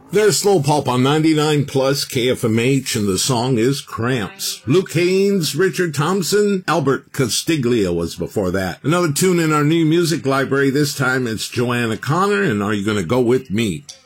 There's Slow Pulp on 99 plus KFMH, and the song is Cramps. Luke Haynes, Richard Thompson, Albert Castiglia was before that. Another tune in our new music library. This time it's Joanna Connor, and Are You Gonna Go With Me?